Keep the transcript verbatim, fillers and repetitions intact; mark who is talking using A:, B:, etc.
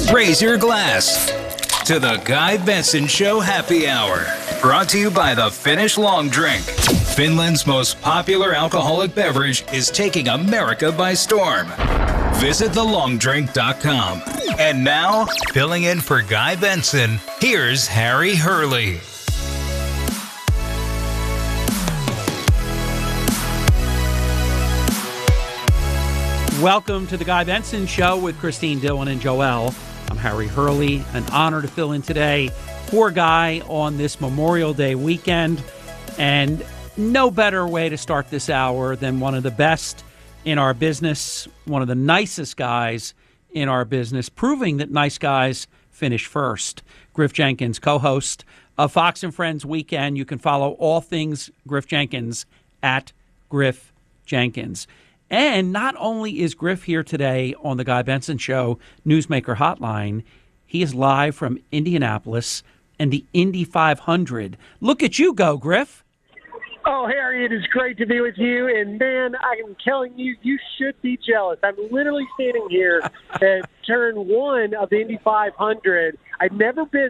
A: Raise your glass to the Guy Benson Show Happy Hour. Brought to you by the Finnish Long Drink. Finland's most popular alcoholic beverage is taking America by storm. Visit the long drink dot com. And now, filling in for Guy Benson, here's Harry Hurley.
B: Welcome to the Guy Benson Show with Christine Dillon and Joel. I'm Harry Hurley. An honor to fill in today for Guy on this Memorial Day weekend. And no better way to start this hour than one of the best in our business, one of the nicest guys in our business, proving that nice guys finish first. Griff Jenkins, co-host of Fox and Friends Weekend. You can follow all things Griff Jenkins at Griff Jenkins. And not only is Griff here today on the Guy Benson Show Newsmaker Hotline, he is live from Indianapolis and the Indy five hundred. Look at you go, Griff.
C: Oh, Harry, it is great to be with you. And, man, I am telling you, you should be jealous. I'm literally standing here at turn one of the Indy five hundred. I've never been